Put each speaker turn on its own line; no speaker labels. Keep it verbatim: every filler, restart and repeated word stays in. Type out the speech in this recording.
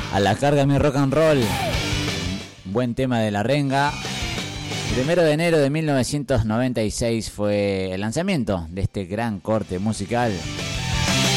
A la carga mi rock and roll. Buen tema de La Renga. Primero de enero de mil novecientos noventa y seis fue el lanzamiento de este gran corte musical.